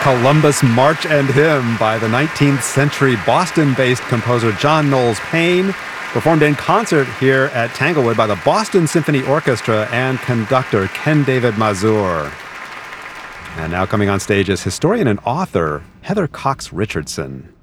Columbus March and Hymn by the 19th century Boston-based composer John Knowles Paine, performed in concert here at Tanglewood by the Boston Symphony Orchestra and conductor Ken David Mazur. And now coming on stage is historian and author Heather Cox Richardson.